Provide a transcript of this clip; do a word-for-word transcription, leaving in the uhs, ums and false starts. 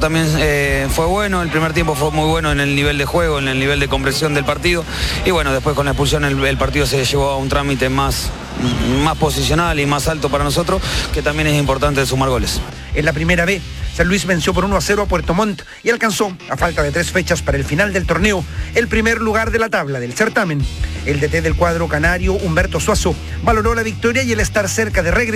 también eh, fue bueno, el primer tiempo fue muy bueno en el nivel de juego, en el nivel de compresión del partido, y bueno, después con la expulsión el, el partido se llevó a un trámite más, más posicional y más alto para nosotros, que también es importante sumar goles. En la primera B, San Luis venció por uno a cero a Puerto Montt y alcanzó, a falta de tres fechas para el final del torneo, el primer lugar de la tabla del certamen. El D T del cuadro canario, Humberto Suazo, valoró la victoria y el estar cerca de regresar